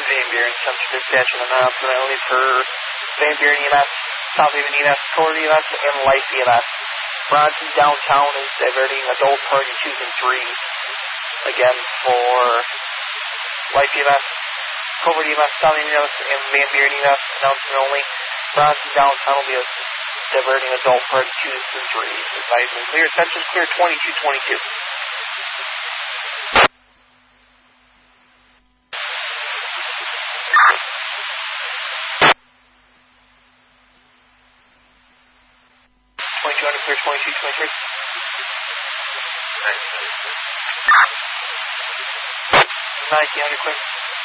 Van Buren, Central Dispatch, and announcement only for Van Buren EMS, South Haven EMS, Corridor EMS, and Life EMS. Bronson downtown is diverting adult party 2s and 3s. Again, for Life EMS, Corridor EMS, South Haven EMS, and Van Buren EMS, announcement only. Bronson downtown will be diverting adult party 2s and 3s. Advisement clear. Attention clear 2222. Clear 2223. Nice, clear.